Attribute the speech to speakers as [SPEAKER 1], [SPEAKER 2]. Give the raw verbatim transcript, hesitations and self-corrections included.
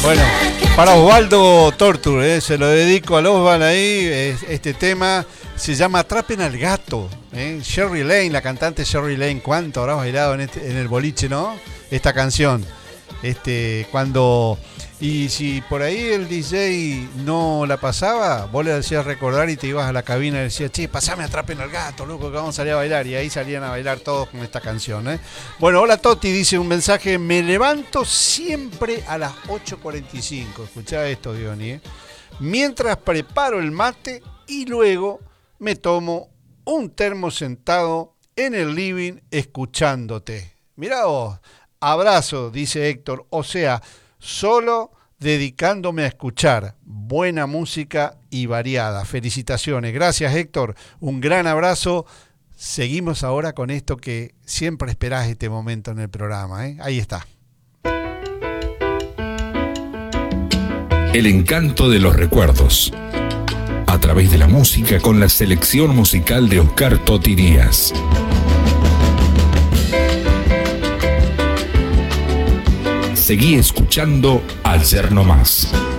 [SPEAKER 1] Bueno, para Osvaldo Torture, eh, se lo dedico al Osvaldo ahí. eh, Este tema se llama Atrapen al gato. eh. Sherry Lane, la cantante Sherry Lane, ¿cuánto habrá bailado en, este, en el boliche, no? Esta canción. Este, cuando. Y si por ahí el D J no la pasaba, vos le hacías recordar y te ibas a la cabina y decías, che, pasame Atrapen al gato, loco, que vamos a salir a bailar. Y ahí salían a bailar todos con esta canción, ¿eh? Bueno, hola Toti, dice un mensaje, me levanto siempre a las ocho cuarenta y cinco. Escuchá esto, Diony, ¿eh? Mientras preparo el mate y luego me tomo un termo sentado en el living escuchándote. Mirá vos, abrazo, dice Héctor, o sea, solo dedicándome a escuchar buena música y variada. Felicitaciones. Gracias, Héctor. Un gran abrazo. Seguimos ahora con esto que siempre esperás este momento en el programa, ¿eh? Ahí está.
[SPEAKER 2] El encanto de los recuerdos. A través de la música con la selección musical de Oscar Toti Díaz. Seguí escuchando Ayer No Más.